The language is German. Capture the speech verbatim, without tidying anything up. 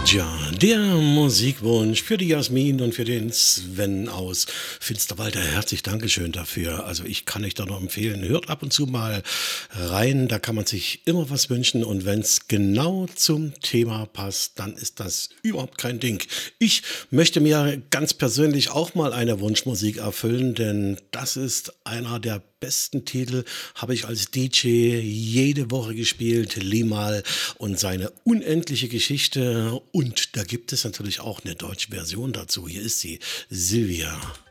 Ja, der Musikwunsch für die Jasmin und für den Sven aus Finsterwalde. Herzlich Dankeschön dafür. Also ich kann euch da noch empfehlen, hört ab und zu mal rein. Da kann man sich immer was wünschen und wenn es genau zum Thema passt, dann ist das überhaupt kein Ding. Ich möchte mir ganz persönlich auch mal eine Wunschmusik erfüllen, denn das ist einer der besten Titel, habe ich als D J jede Woche gespielt, Limal und seine unendliche Geschichte. Und da gibt es natürlich auch eine deutsche Version dazu. Hier ist sie, Silvia.